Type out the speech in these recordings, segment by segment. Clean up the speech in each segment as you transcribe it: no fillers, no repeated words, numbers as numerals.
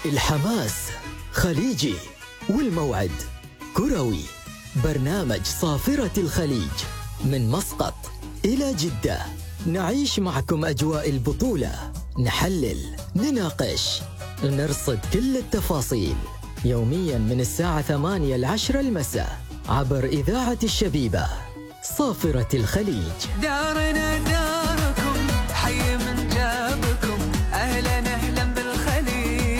الحماس خليجي والموعد كروي. برنامج صافرة الخليج من مسقط إلى جدة، نعيش معكم أجواء البطولة، نحلل، نناقش، نرصد كل التفاصيل يوميا من الساعة 8 ل10 المساء عبر إذاعة الشبيبة. صافرة الخليج. دارنا داركم، حي من جابكم، أهلا أهلا بالخليج.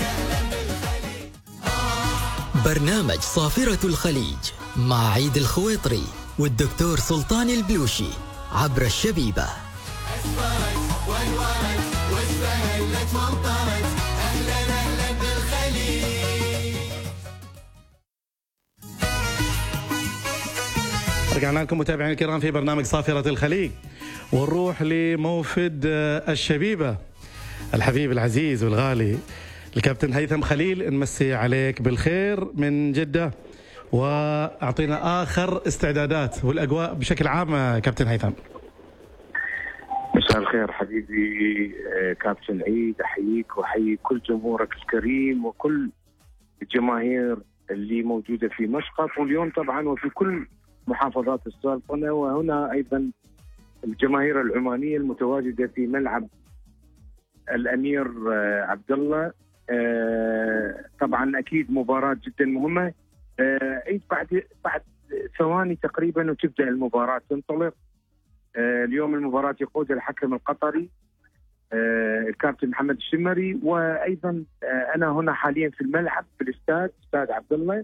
برنامج صافرة الخليج مع عيد الخويطري والدكتور سلطان البلوشي عبر الشبيبة. رجعنا لكم متابعينا الكرام في برنامج صافرة الخليج، ونروح لموفد الشبيبة الحبيب العزيز والغالي الكابتن هيثم خليل. نمسي عليك بالخير من جدة، واعطينا اخر استعدادات والاجواء بشكل عام كابتن هيثم. مساء الخير حبيبي كابتن عيد، احييك واحيي كل جمهورك الكريم وكل الجماهير اللي موجوده في مسقط، واليوم طبعا وفي كل محافظات السلطنه، وهنا ايضا الجماهير العمانيه المتواجده في ملعب الامير عبد الله. طبعا اكيد مباراه جدا مهمه. عيد بعد ثواني تقريبا وتبدا المباراه تنطلق. اليوم المباراه يقود الحكم القطري الكابتن محمد الشمري، وايضا انا هنا حاليا في الملعب في الاستاد، استاد عبد الله.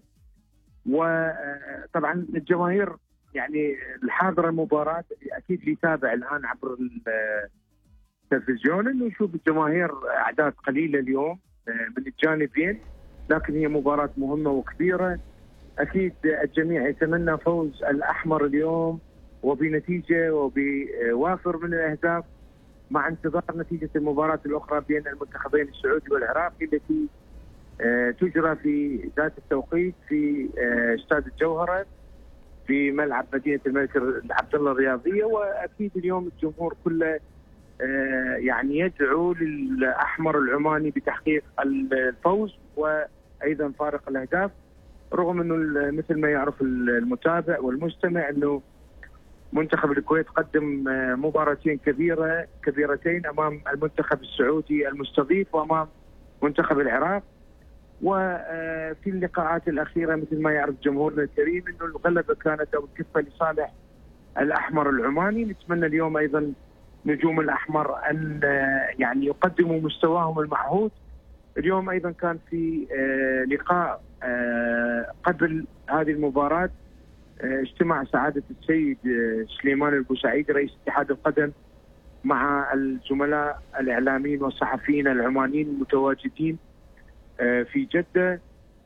وطبعا الجماهير يعني الحاضره المباراه اكيد اللي يتابع الان عبر التلفزيون انه يشوف الجماهير اعداد قليله اليوم من الجانبين، لكن هي مباراه مهمه وكبيره. اكيد الجميع يتمنى فوز الاحمر اليوم وبنتيجه وبوافر من الاهداف، مع انتظار نتيجه المباراه الاخرى بين المنتخبين السعودي والعراقي التي تجرى في ذات التوقيت في استاد الجوهره في ملعب مدينه الملك عبد الله الرياضيه. واكيد اليوم الجمهور كله يعني يدعو للاحمر العماني بتحقيق الفوز وايضا فارق الاهداف، رغم انه مثل ما يعرف المتابع والمستمع انه منتخب الكويت قدم مباراتين كبيرتين امام المنتخب السعودي المستضيف وامام منتخب العراق. وفي اللقاءات الاخيره مثل ما يعرف جمهورنا الكريم انه الغلبه كانت او الكفه لصالح الاحمر العماني. نتمنى اليوم ايضا نجوم الاحمر ان يعني يقدموا مستواهم المعهود. اليوم ايضا كان في لقاء قبل هذه المباراه، اجتمع سعاده السيد سليمان البوسعيد رئيس اتحاد القدم مع الزملاء الاعلاميين والصحفيين العمانيين المتواجدين في جده،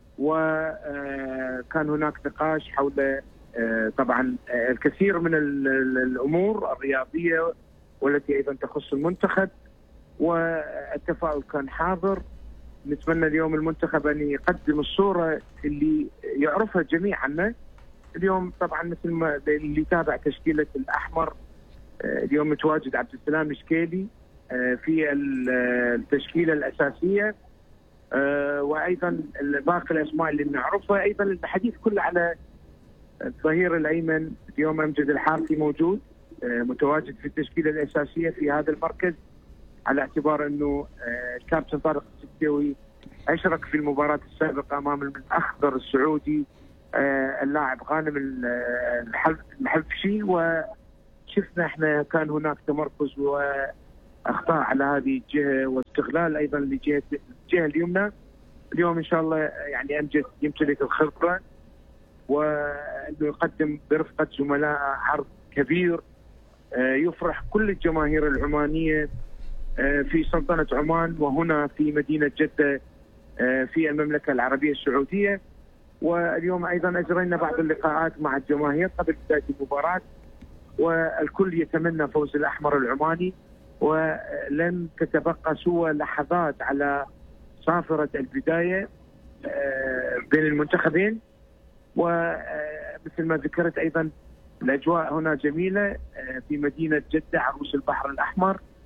وكان هناك نقاش حول طبعا الكثير من الامور الرياضيه والتي ايضا تخص المنتخب، والتفاؤل كان حاضر. نتمنى اليوم المنتخب ان يقدم الصوره اللي يعرفها الجميع عنه. اليوم طبعا مثل ما اللي تابع تشكيله الاحمر، اليوم متواجد عبد السلام الشكيلي في التشكيله الاساسيه، وايضا باقي الاسماء اللي نعرفها. ايضا الحديث كله على الظهير الايمن، اليوم امجد الحارثي موجود متواجد في التشكيله الاساسيه في هذا المركز، على اعتبار انه الكابتن طارق السكيوي اشرك في المباراه السابقه امام الاخضر السعودي اللاعب غانم الحبشي، وشفنا احنا كان هناك تمركز واخطاء على هذه الجهه واستغلال ايضا لجهه الجهه اليمنى. اليوم ان شاء الله يعني امجد يمتلك الخبره وانه يقدم برفقه زملاء عرض كبير يفرح كل الجماهير العمانيه في سلطنه عمان وهنا في مدينه جده في المملكه العربيه السعوديه. واليوم ايضا اجرينا بعض اللقاءات مع الجماهير قبل بدايه المباراه، والكل يتمنى فوز الاحمر العماني، ولن تتبقى سوى لحظات على صافره البدايه بين المنتخبين. ومثل ما ذكرت ايضا الاجواء هنا جميله في مدينه جده عروس البحر الاحمر.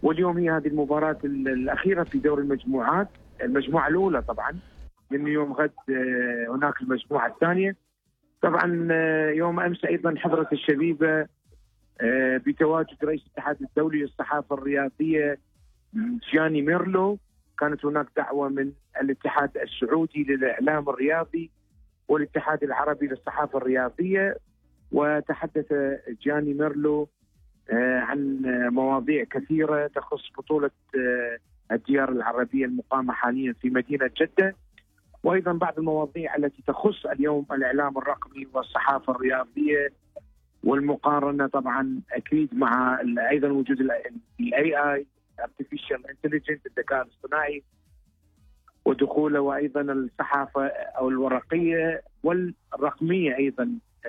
واليوم هي هذه المباراة الأخيرة في دور المجموعات، المجموعة الأولى طبعا، من يوم غد هناك المجموعة الثانية. طبعا يوم أمس أيضا حضرت الشبيبة بتواجد رئيس الاتحاد الدولي للصحافة الرياضية جياني ميرلو. كانت هناك دعوة من الاتحاد السعودي للإعلام الرياضي والاتحاد العربي للصحافة الرياضية، وتحدث جياني ميرلو عن مواضيع كثيرة تخص بطولة الديار العربية المقامة حاليا في مدينة جدة، وأيضا بعض المواضيع التي تخص اليوم الإعلام الرقمي والصحافة الرياضية، والمقارنة طبعا أكيد مع أيضا وجود AI Artificial Intelligence الذكاء الاصطناعي ودخوله، وأيضا الصحافة أو الورقية والرقمية أيضا.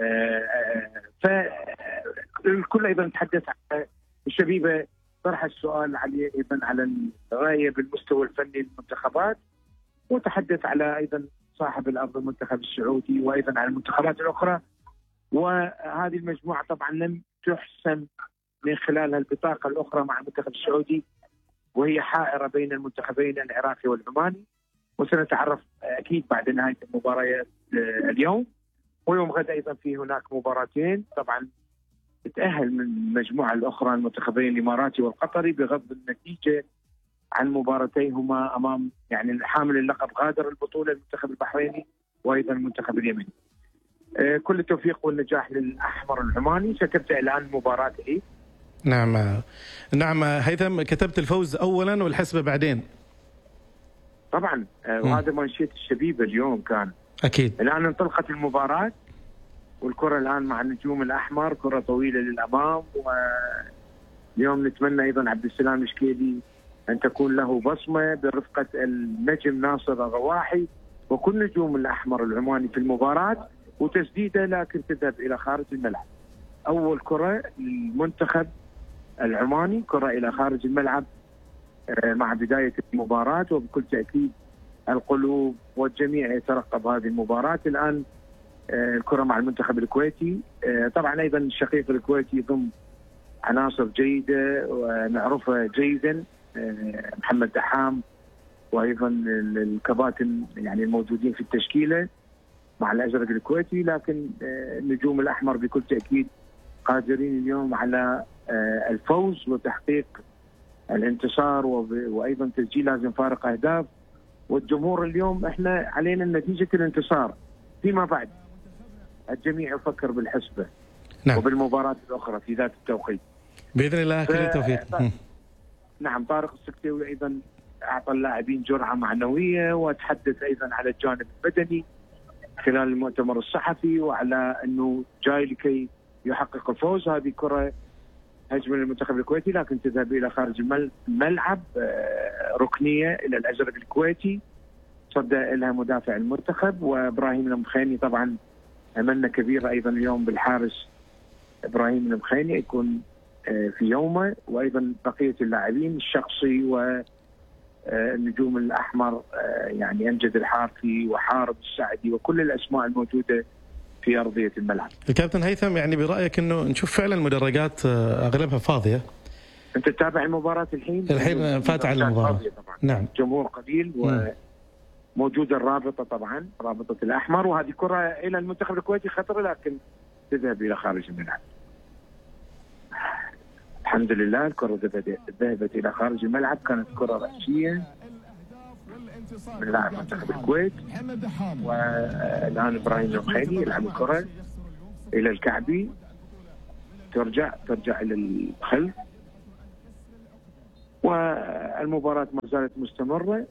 فالكل أيضا تحدث عن الشبيبة، طرح السؤال عليه أيضا على الغاية بالمستوى الفني للمنتخبات، وتحدث على أيضا صاحب الأرض المنتخب السعودي وأيضا على المنتخبات الأخرى. وهذه المجموعة طبعا لم تحسم من خلالها البطاقة الأخرى مع المنتخب السعودي، وهي حائرة بين المنتخبين العراقي والعماني، وسنتعرف أكيد بعد نهاية المباريات اليوم. ويوم غد أيضا في هناك مباراتين طبعا تتأهل من المجموعة الأخرى المنتخبين الإماراتي والقطري بغض النتيجة عن مباراتيهما أمام يعني حامل اللقب غادر البطولة المنتخب البحريني وأيضا المنتخب اليمني. كل التوفيق والنجاح للأحمر العماني. ستبدأ الآن مباراته. نعم هيثم، كتبت الفوز أولا والحسبة بعدين طبعا، وهذا منشية الشبيبة اليوم كان أكيد. الآن انطلقت المباراة والكرة الآن مع النجوم الأحمر، كرة طويلة للأمام، واليوم نتمنى أيضا عبد السلام الشكيلي أن تكون له بصمة برفقة النجم ناصر الرواحي وكل نجوم الأحمر العماني في المباراة، وتسديدة لكن تذهب إلى خارج الملعب. أول كرة للمنتخب العماني، كرة إلى خارج الملعب مع بداية المباراة، وبكل تأكيد القلوب والجميع يترقب هذه المباراة. الآن الكرة مع المنتخب الكويتي، طبعا أيضا الشقيق الكويتي ضم عناصر جيدة ونعرفها جيدا، محمد دحام وأيضا الكباتن يعني الموجودين في التشكيلة مع الأزرق الكويتي، لكن النجوم الأحمر بكل تأكيد قادرين اليوم على الفوز وتحقيق الانتصار، وأيضا تسجيل لازم فارق أهداف. والجمهور اليوم احنا علينا نتيجة الانتصار، فيما بعد الجميع يفكر بالحسبة وبالمباراة الأخرى في ذات التوقيت بإذن الله. كل التوفيق. نعم، طارق السكتيوي أيضا أعطى اللاعبين جرعة معنوية، وتحدث أيضا على الجانب البدني خلال المؤتمر الصحفي، وعلى أنه جاي لكي يحقق الفوز. هذه كرة هجمة للمنتخب الكويتي لكن تذهب إلى خارج الملعب، ركنية إلى الأزرق الكويتي، صدى لها مدافع المنتخب وإبراهيم المخيني. طبعا أملنا كبيرة أيضا اليوم بالحارس إبراهيم المخيني يكون في يومه، وأيضا بقية اللاعبين الشخصي والنجوم الأحمر، يعني أمجد الحارثي وحارب السعدي وكل الأسماء الموجودة في أرضية الملعب. الكابتن هيثم، يعني برأيك أنه نشوف فعلا مدرجات أغلبها فاضية؟ أنت تتابع المباراة الحين فات على المباراة طبعا. نعم، جمهور قليل وموجودة الرابطة طبعا، رابطة الأحمر. وهذه كرة إلى المنتخب الكويتي خطرة لكن تذهب إلى خارج الملعب. الحمد لله الكرة ذهبت إلى خارج الملعب، كانت كرة رأسية من لاعب منتخب الكويت. والآن إبراهيم المخيني يلعب الكرة إلى الكعبي، ترجع إلى الخلف، والمباراة ما زالت مستمرة.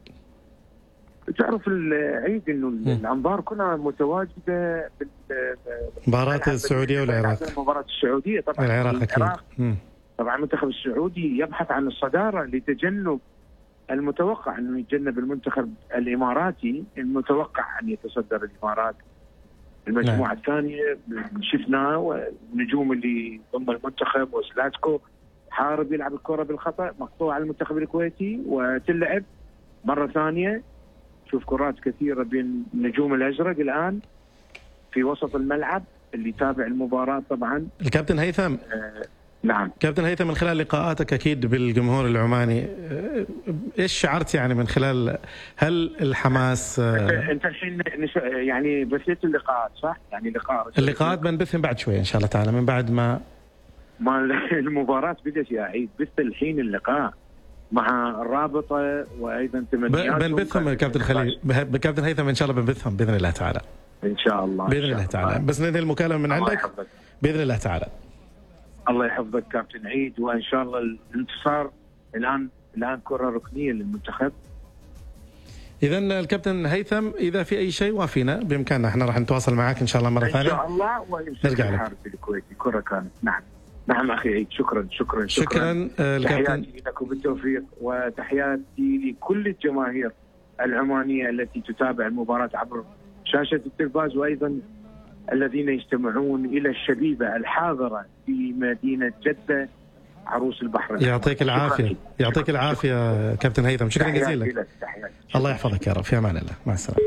تعرف العيد إنه الأنظار كلها متواجدة مباراة السعودية والعراق. المباراة السعودية طبعا العراق طبعا المنتخب السعودي يبحث عن الصدارة لتجنب المتوقع أنه يتجنب المنتخب الإماراتي. المتوقع أن يتصدر الإمارات المجموعة الثانية. شفنا والنجوم اللي ضم المنتخب وسلاتكو حارب يلعب الكرة بالخطأ، مقطوعة على المنتخب الكويتي وتلعب مرة ثانية. شوف كرات كثيرة بين النجوم الأزرق الآن في وسط الملعب. اللي تابع المباراة طبعا الكابتن هيثم، نعم كابتن هيثم، من خلال لقاءاتك أكيد بالجمهور العماني، إيش شعرت يعني من خلال، هل الحماس انت الحين يعني بثيت اللقاءات صح؟ يعني اللقاءات بنبثهم بعد شوي ان شاء الله تعالى، من بعد ما المباراة بدأت يا عيد. بث الحين اللقاء مع الرابطة وايضا تمنياتهم بنبثهم كابتن خليل، كابتن هيثم ان شاء الله بنبثهم باذن الله تعالى. ان شاء الله باذن الله تعالى. بس ننهي المكالمة من عندك باذن الله تعالى. الله يحفظك كابتن عيد، وان شاء الله الانتصار. الان كرة ركنية للمنتخب. إذا الكابتن هيثم، إذا في أي شيء وافينا بإمكاننا، احنا راح نتواصل معك إن شاء الله مرة ثانية. إن شاء الله. نرجع لك. الحارس الكويتي كرة كانت. نعم أخي عيد، شكرا الكابتن. تحياتي لك وبالتوفيق، وتحياتي لكل الجماهير العمانية التي تتابع المباراة عبر شاشة التلفاز، وأيضا الذين يستمعون إلى الشبيبة الحاضرة في مدينة جدة عروس البحر. يعطيك العافية. يعطيك العافية كابتن هيثم، شكرا جزيلا. الله يحفظك يا رب، في أمان الله، مع السلامة.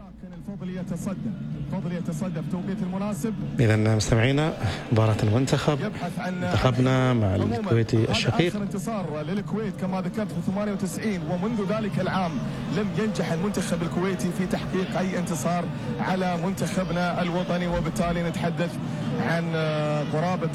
الفضل يتصدى في توقيت المناسب. إذا مستمعينا، مباراة المنتخب، منتخبنا مع الكويتي الشقيق. آخر انتصار للكويت كما ذكرت في 98، ومنذ ذلك العام لم ينجح المنتخب الكويتي في تحقيق أي انتصار على منتخبنا الوطني، وبالتالي نتحدث عن قرابة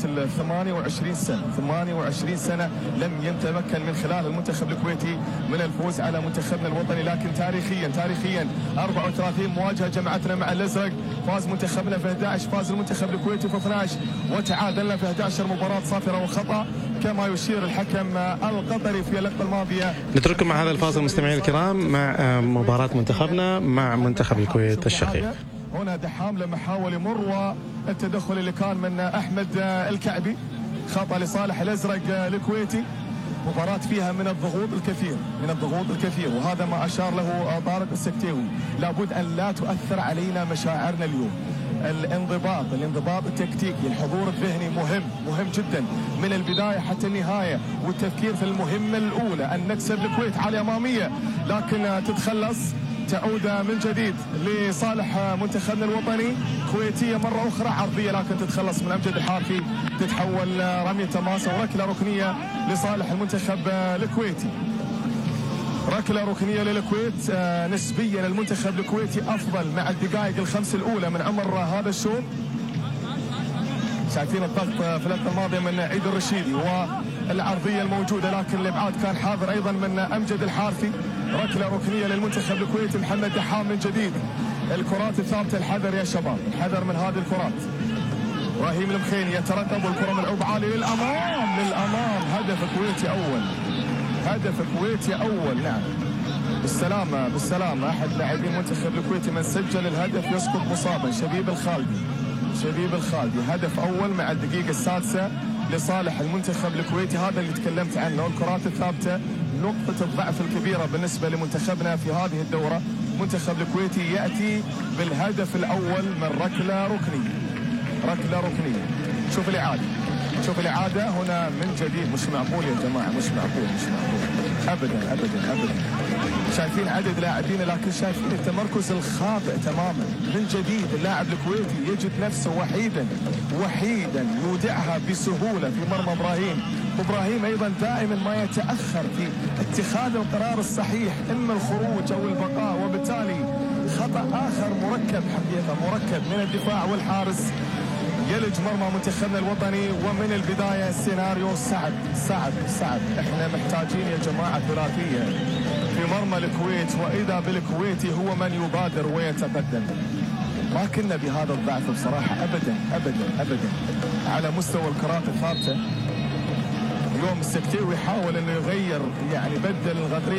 28 سنة لم يتمكن من خلال المنتخب الكويتي من الفوز على منتخبنا الوطني. لكن تاريخيا 34 مواجهة جمعتنا مع الأزرق، فاز منتخبنا في 11، فاز المنتخب الكويتي في 12، وتعادلنا في 11 مباراة صافرة وخطأ كما يشير الحكم القطري في اللقطة الماضية. نترككم مع هذا الفاصل مستمعين الكرام، مع مباراة منتخبنا مع منتخب الكويت الشقيق. هنا دحام لما حاول يمر، والتدخل اللي كان من أحمد الكعبي، خطأ لصالح الأزرق الكويتي. مباراة فيها من الضغوط الكثير، وهذا ما أشار له طارق السكتيوي. لابد أن لا تؤثر علينا مشاعرنا اليوم. الانضباط التكتيكي، الحضور الذهني مهم جدا من البداية حتى النهاية، والتفكير في المهمة الأولى أن نكسب الكويت على أمامية، لكن تتخلص تعود من جديد لصالح منتخبنا الوطني. كويتية مرة أخرى عرضية لكن تتخلص من أمجد الحارثي، تتحول رمية تماسة وركلة ركنية لصالح المنتخب الكويتي. ركلة ركنية للكويت. نسبيا المنتخب الكويتي أفضل مع الدقائق الخمس الأولى من عمر هذا الشوط. شايفين الضغط في اللقطة الماضية من عيد الرشيدي والعرضية الموجودة، لكن الإبعاد كان حاضر أيضا من أمجد الحارثي. ركلة ركنية للمنتخب الكويتي، محمد دحام من جديد. الكرات الثابتة، الحذر يا شباب، الحذر من هذه الكرات. إبراهيم المخيني يترقب، والكرة ملعوبة عالي للأمام. هدف كويتي أول. نعم، بالسلامة. أحد لاعبين المنتخب الكويتي من سجل الهدف يسقط مصابا، شبيب الخالدي. هدف أول مع الدقيقة السادسة لصالح المنتخب الكويتي. هذا اللي تكلمت عنه، الكرات الثابتة نقطة الضعف الكبيرة بالنسبة لمنتخبنا في هذه الدورة. المنتخب الكويتي يأتي بالهدف الأول من ركلة ركنية. شوف الإعادة هنا من جديد. مش معقول يا جماعة، مش معقول أبدا. شايفين عدد لاعبين، لكن شايفين التمركز الخاطئ تماما. من جديد اللاعب الكويتي يجد نفسه وحيدا يودعها بسهولة في مرمى إبراهيم أيضا دائما ما يتأخر في اتخاذ القرار الصحيح، إما الخروج أو البقاء، وبالتالي خطأ آخر مركب من الدفاع والحارس يلج مرمى منتخبنا الوطني. ومن البداية السيناريو صعب. احنا محتاجين يا جماعة ثلاثية في مرمى الكويت، وإذا بالكويتي هو من يبادر ويتقدم. ما كنا بهذا الضعف بصراحة أبدا على مستوى الكرات الثابتة. اليوم السكتيوي يحاول انه يغير، يعني بدل الغدري